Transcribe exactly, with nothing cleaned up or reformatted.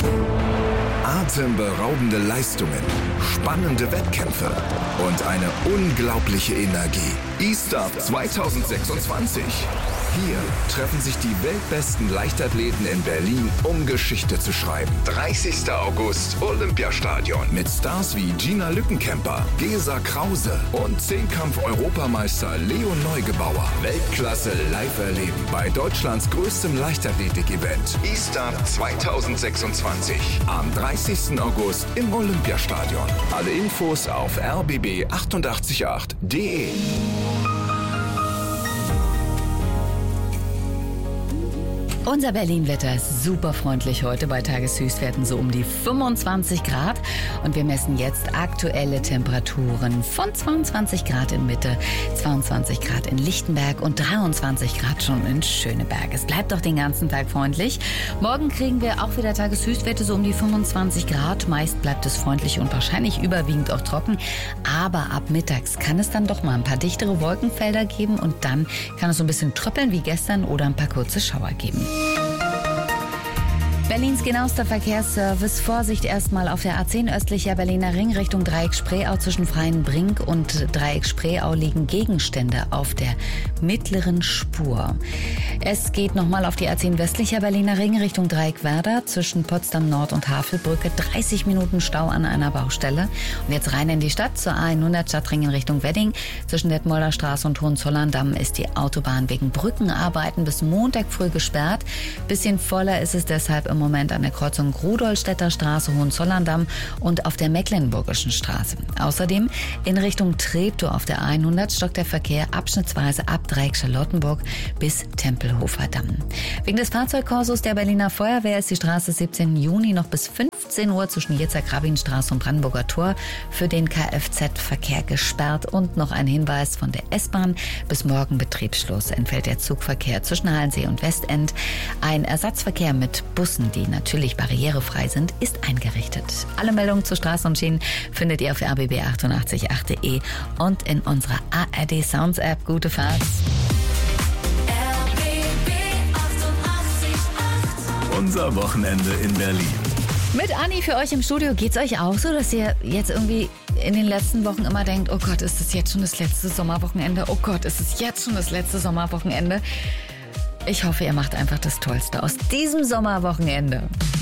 Atemberaubende Leistungen, spannende Wettkämpfe und eine unglaubliche Energie. E-Start zwanzig sechsundzwanzig. Hier treffen sich die weltbesten Leichtathleten in Berlin, um Geschichte zu schreiben. dreißigster August, Olympiastadion. Mit Stars wie Gina Lückenkämper, Gesa Krause und Zehnkampf-Europameister Leon Neugebauer. Weltklasse live erleben bei Deutschlands größtem Leichtathletik-Event. E-Start zwanzig sechsundzwanzig. Am dreißigsten August im Olympiastadion. Alle Infos auf r b b achtundachtzig acht punkt d e. Unser Berlin-Wetter ist super freundlich heute bei Tageshöchstwerten so um die fünfundzwanzig Grad. Und wir messen jetzt aktuelle Temperaturen von zweiundzwanzig Grad in Mitte, zweiundzwanzig Grad in Lichtenberg und dreiundzwanzig Grad schon in Schöneberg. Es bleibt doch den ganzen Tag freundlich. Morgen kriegen wir auch wieder Tageshöchstwerte so um die fünfundzwanzig Grad. Meist bleibt es freundlich und wahrscheinlich überwiegend auch trocken. Aber ab mittags kann es dann doch mal ein paar dichtere Wolkenfelder geben und dann kann es so ein bisschen tröppeln wie gestern oder ein paar kurze Schauer geben. Berlins genauester Verkehrsservice. Vorsicht erstmal auf der A zehn östlicher Berliner Ring Richtung Dreieck Spreeau. Zwischen Freienbrink und Dreieck Spreeau liegen Gegenstände auf der mittleren Spur. Es geht nochmal auf die A zehn westlicher Berliner Ring Richtung Dreieck Werder. Zwischen Potsdam Nord und Havelbrücke dreißig Minuten Stau an einer Baustelle. Und jetzt rein in die Stadt zur A hundert Stadtring in Richtung Wedding. Zwischen Detmolder Straße und Hohenzollern-Damm ist die Autobahn wegen Brückenarbeiten bis Montag früh gesperrt. Bisschen voller ist es deshalb im Moment an der Kreuzung Rudolstädter Straße, Hohenzollern-Damm und auf der Mecklenburgischen Straße. Außerdem in Richtung Treptow auf der A hundert stockt der Verkehr abschnittsweise ab Dreieck Charlottenburg bis Tempelhofer Damm. Wegen des Fahrzeugkorsos der Berliner Feuerwehr ist die Straße siebzehnten Juni noch bis fünfzehn Uhr zwischen Jitzek-Rabin-Straße und Brandenburger Tor für den Kfz-Verkehr gesperrt. Und noch ein Hinweis von der S-Bahn: bis morgen Betriebsschluss entfällt der Zugverkehr zwischen Halensee und Westend. Ein Ersatzverkehr mit Bussen, die natürlich barrierefrei sind, ist eingerichtet. Alle Meldungen zu Straßen und Schienen findet ihr auf r b b achtundachtzig punkt acht punkt d e und in unserer A R D Sounds App. Gute Fahrt! R B B achtundachtzig Komma acht. Unser Wochenende in Berlin. Mit Anni für euch im Studio. Geht's euch auch so, dass ihr jetzt irgendwie in den letzten Wochen immer denkt, oh Gott, ist es jetzt schon das letzte Sommerwochenende? Oh Gott, ist es jetzt schon das letzte Sommerwochenende? Ich hoffe, ihr macht einfach das Tollste aus diesem Sommerwochenende.